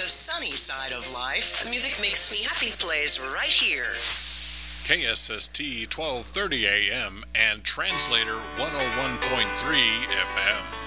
The sunny side of life. Music makes me happy. Plays right here. KSST 1230 AM and Translator 101.3 FM.